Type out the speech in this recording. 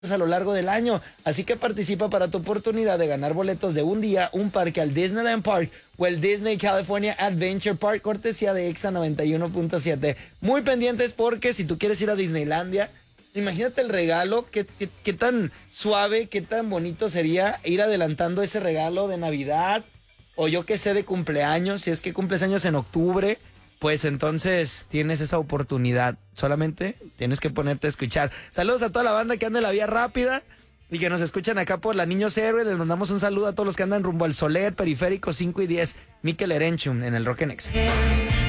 a lo largo del año, así que participa para tu oportunidad de ganar boletos de un día, un parque al Disneyland Park o el Disney California Adventure Park, cortesía de Exa 91.7. Muy pendientes porque si tú quieres ir a Disneylandia, imagínate el regalo, qué tan suave, qué tan bonito sería ir adelantando ese regalo de Navidad o yo que sé de cumpleaños, si es que cumples años en octubre. Pues entonces tienes esa oportunidad. Solamente tienes que ponerte a escuchar. Saludos a toda la banda que anda en la vía rápida y que nos escuchan acá por la Niños Héroes. Les mandamos un saludo a todos los que andan rumbo al Soler, Periférico 5 y 10. Mikel Erenchum en el Rock en Exa.